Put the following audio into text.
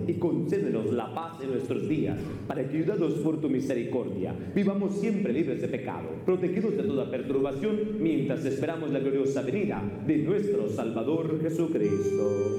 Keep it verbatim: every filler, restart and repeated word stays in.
y concédenos la paz en nuestros días, para que, ayudados por tu misericordia, vivamos siempre libres de pecado, protegidos de toda perturbación, mientras esperamos la gloriosa venida de nuestro Salvador Jesucristo.